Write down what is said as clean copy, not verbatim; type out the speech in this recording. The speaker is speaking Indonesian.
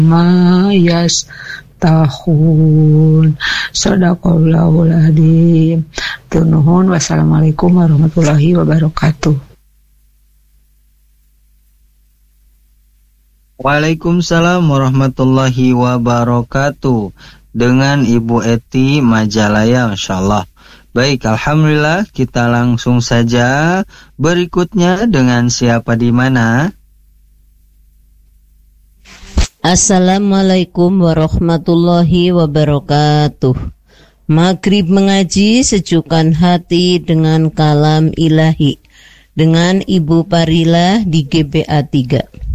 ma yastahun. Shadaqallahul adzim. Nuhun. Wassalamualaikum warahmatullahi wabarakatuh. Waalaikumsalam warahmatullahi wabarakatuh. Dengan Ibu Eti Majalaya, insyaallah. Baik, alhamdulillah, kita langsung saja berikutnya dengan siapa di mana? Assalamualaikum warahmatullahi wabarakatuh. Maghrib mengaji sejukkan hati dengan kalam ilahi. Dengan Ibu Parilah di GBA 3.